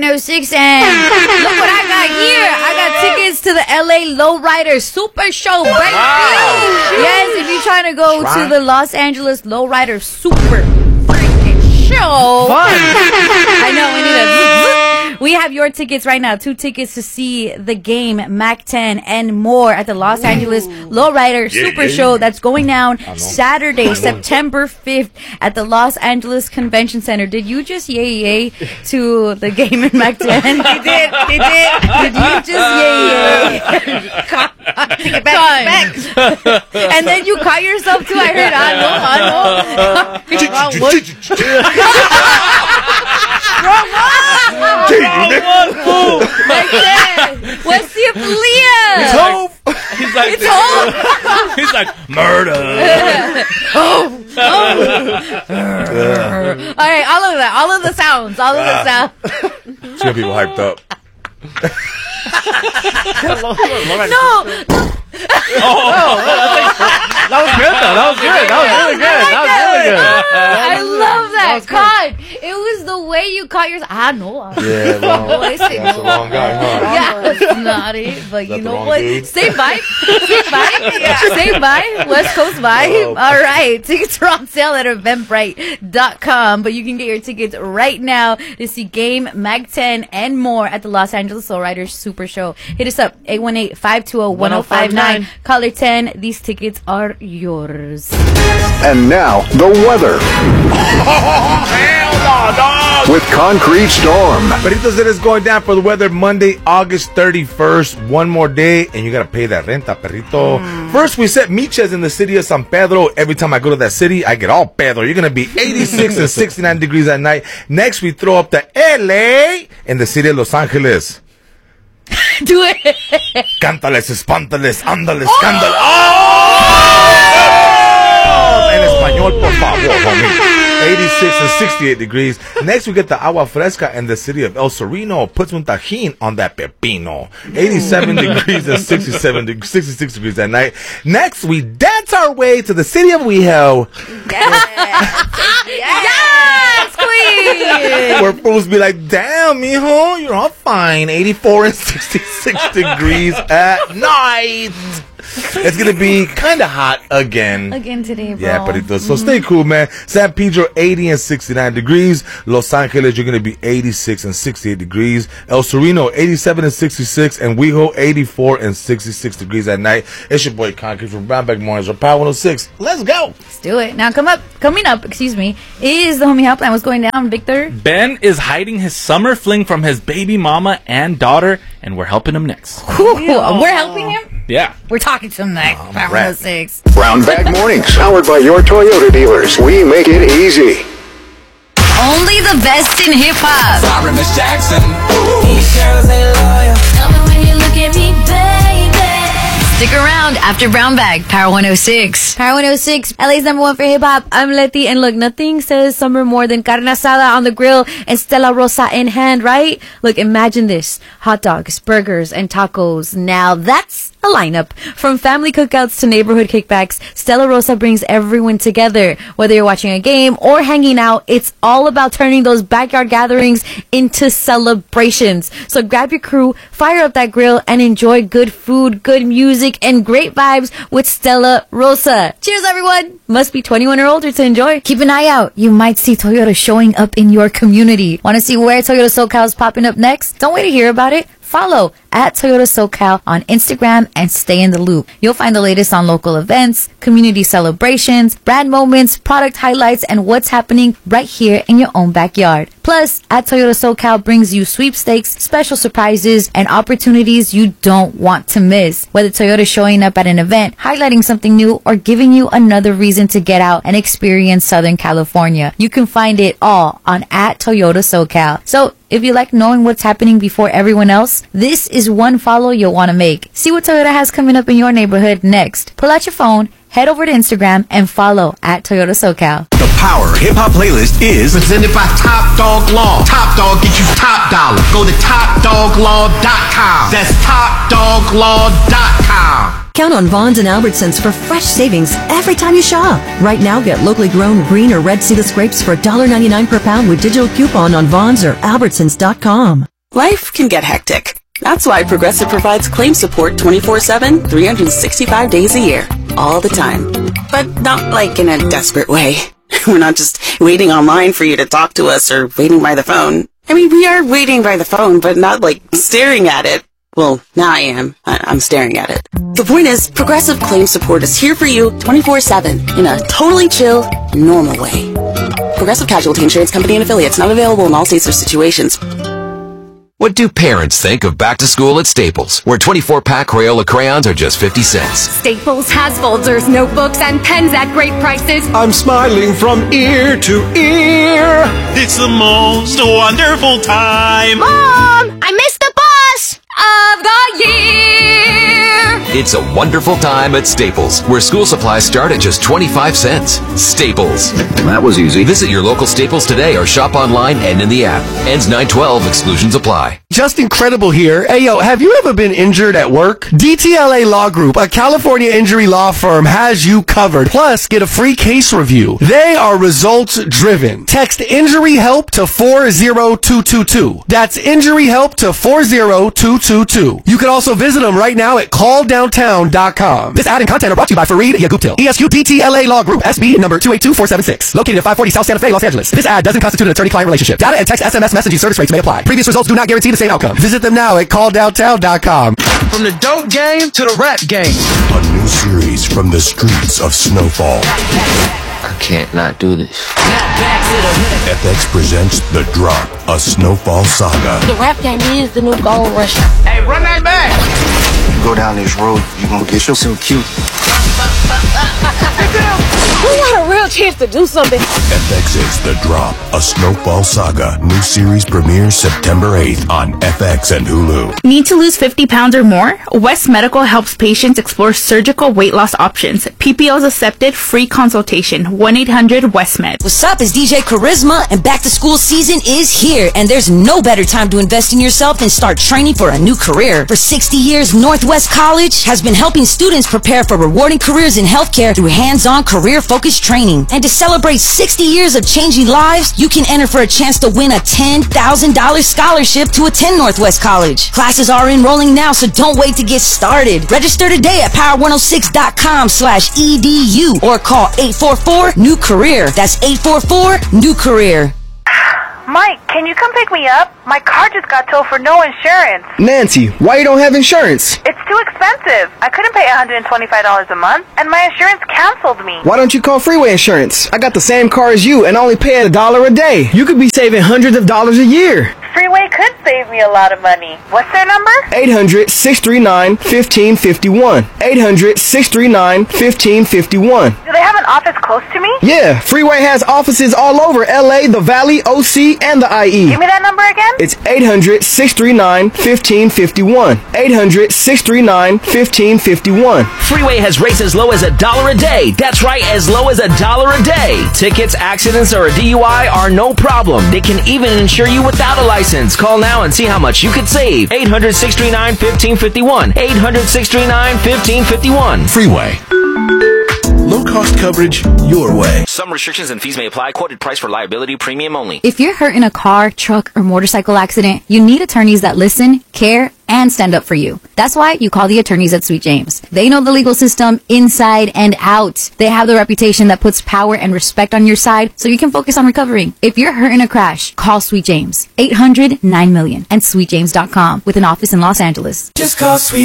106, and look what I got here. I got tickets to the LA Lowrider Super Show, baby. Wow. Yes, if you're trying to go to the Los Angeles Lowrider Super freaking show. Fun. I know, we need a... We have your tickets right now. 2 tickets to see the game, Mac 10, and more at the Los Angeles Lowrider Super Show. That's going down Saturday, September 5th at the Los Angeles Convention Center. Did you just yay to the game in Mac 10? He did. Did you just yay? Take it back. And then you caught yourself too. I heard, I know. What's the Leah? It's home. He's like, it's home. He's like, murder. All right, all of the sounds. It's gonna be people hyped up. No. That was good though. That was good. That was really good. That was really good. I love that. God, it was the way you caught yours. I know. Yeah, that's the wrong guy, huh? Yeah, it's not it, but you know what? Dude? Say bye. Say bye. West Coast vibe. All right. Tickets are on sale at Eventbrite.com, but you can get your tickets right now to see Game, Mag 10, and more at the Los Angeles Lowrider Super Show. Hit us up, 818-520-1059. Caller 10. These tickets are yours. And now, the weather. With Concrete Storm. Peritos, it is going down for the weather Monday, August 31st. One more day, and you got to pay that renta, perrito. First, we set Miches in the city of San Pedro. Every time I go to that city, I get all Pedro. You're going to be 86 and 69 degrees at night. Next, we throw up the LA in the city of Los Angeles. Do it. Cántales, espántales, ándales, cándales. En español, por favor, homie. 86 and 68 degrees. Next, we get the agua fresca in the city of El Sereno. Puts un tajín on that pepino. 87 degrees and 66 degrees at night. Next, we dance our way to the city of WeHo. Yes, queen. Where fools be like, damn, mijo, you're all fine. 84 and 66 degrees at night. It's going to be kind of hot again. Again today, bro. Yeah, Peritos. So stay cool, man. San Pedro, 80 and 69 degrees. Los Angeles, you're going to be 86 and 68 degrees. El Sereno, 87 and 66. And WeHo, 84 and 66 degrees at night. It's your boy Concrete from Brown Bag Mornings on Power 106. Let's go. Let's do it. Now, coming up, is the homie helpline. What's going down, Victor? Ben is hiding his summer fling from his baby mama and daughter, and we're helping him next. We're helping him? Yeah. We're talking to him next. Power 106. Brown Bag Mornings, powered by your Toyota dealers. We make it easy. Only the best in hip-hop. Sorry, Miss Jackson. These girls ain't loyal. Tell me when you look at me, baby. Stick around after Brown Bag, Power 106. Power 106, LA's number 1 for hip-hop. I'm Letty, and look, nothing says summer more than carne asada on the grill and Stella Rosa in hand, right? Look, imagine this. Hot dogs, burgers, and tacos. Now that's a lineup. From family cookouts to neighborhood kickbacks, Stella Rosa brings everyone together. Whether you're watching a game or hanging out, it's all about turning those backyard gatherings into celebrations. So grab your crew, fire up that grill, and enjoy good food, good music, and great vibes with Stella Rosa. Cheers, everyone! Must be 21 or older to enjoy. Keep an eye out. You might see Toyota showing up in your community. Want to see where Toyota SoCal is popping up next? Don't wait to hear about it. Follow at Toyota SoCal on Instagram and stay in the loop. You'll find the latest on local events, community celebrations, brand moments, product highlights, and what's happening right here in your own backyard. Plus, at Toyota SoCal brings you sweepstakes, special surprises, and opportunities you don't want to miss. Whether Toyota's showing up at an event, highlighting something new, or giving you another reason to get out and experience Southern California, you can find it all on at Toyota SoCal. So, if you like knowing what's happening before everyone else, this is one follow you'll want to make. See what Toyota has coming up in your neighborhood next. Pull out your phone, head over to Instagram, and follow at Toyota SoCal. The Power Hip Hop Playlist is presented by Top Dog Law. Top Dog get you top dollar. Go to TopDogLaw.com. That's TopDogLaw.com. Count on Vons and Albertsons for fresh savings every time you shop. Right now, get locally grown green or red seedless grapes for $1.99 per pound with digital coupon on Vons or Albertsons.com. Life can get hectic. That's why Progressive provides claim support 24/7, 365 days a year. All the time. But not like in a desperate way. We're not just waiting online for you to talk to us or waiting by the phone. I mean, we are waiting by the phone, but not like staring at it. Well, now I am. I'm staring at it. The point is, Progressive claim support is here for you 24/7 in a totally chill, normal way. Progressive Casualty Insurance Company and Affiliates, not available in all states or situations. What do parents think of back to school at Staples, where 24-pack Crayola crayons are just 50 cents? Staples has folders, notebooks, and pens at great prices. I'm smiling from ear to ear. It's the most wonderful time. Mom, I missed the bus of the year. It's a wonderful time at Staples, where school supplies start at just 25 cents. Staples. That was easy. Visit your local Staples today or shop online and in the app. Ends 9/12. Exclusions apply. Just Incredible here. Hey, yo, have you ever been injured at work? DTLA Law Group, a California injury law firm, has you covered. Plus, get a free case review. They are results driven. Text injury help to 40222. That's injury help to 40222. You can also visit them right now at calldowntown.com. This ad and content are brought to you by Fareed Yaguptil, ESQ DTLA Law Group, SB number 282476, located at 540 South Santa Fe, Los Angeles. This ad doesn't constitute an attorney-client relationship. Data and text SMS messaging service rates may apply. Previous results do not guarantee the same outcome. Visit them now at calldowntown.com. From the dope game to the rap game. A new series from the streets of Snowfall. I can't not do this. FX presents The Drop, a Snowfall saga. The rap game is the new gold rush. Hey, run that back! You go down this road, you gonna get yourself cute. We got a real chance to do something. FX's The Drop, a Snowfall saga. New series premieres September 8th on FX and Hulu. Need to lose 50 pounds or more? West Medical helps patients explore surgical weight loss options. PPO's accepted, free consultation. 1-800-WESTMED. What's up? It's DJ Charisma, and back to school season is here, and there's no better time to invest in yourself than start training for a new career. For 60 years, Northwest College has been helping students prepare for rewarding careers in healthcare through hands-on career-focused training. And to celebrate 60 years of changing lives, you can enter for a chance to win a $10,000 scholarship to attend Northwest College. Classes are enrolling now, so don't wait to get started. Register today at power106.com/edu or call 844-NEW-CAREER. That's 844-NEW-CAREER. Mike, can you come pick me up? My car just got towed for no insurance. Nancy, why you don't have insurance? It's too expensive. I couldn't pay $125 a month, and my insurance canceled me. Why don't you call Freeway Insurance? I got the same car as you and only pay at $1 a day. You could be saving hundreds of dollars a year. Freeway could save me a lot of money. What's their number? 800-639-1551. 800-639-1551. Do they have an office close to me? Yeah, Freeway has offices all over LA, the Valley, OC, and the IE. Give me that number again. It's 800-639-1551. 800-639-1551. Freeway has rates as low as $1 a day. That's right, as low as $1 a day. Tickets, accidents, or a DUI are no problem. They can even insure you without a license. Call now and see how much you could save. 800-639-1551. 800-639-1551. Freeway. Low-cost coverage your way. Some restrictions and fees may apply. Quoted price for liability premium only. If you're hurt in a car, truck, or motorcycle accident, you need attorneys that listen, care, and stand up for you. That's why you call the attorneys at Sweet James. They know the legal system inside and out. They have the reputation that puts power and respect on your side so you can focus on recovering. If you're hurt in a crash, call Sweet James. 800-9-MILLION and SweetJames.com with an office in Los Angeles. Just call Sweet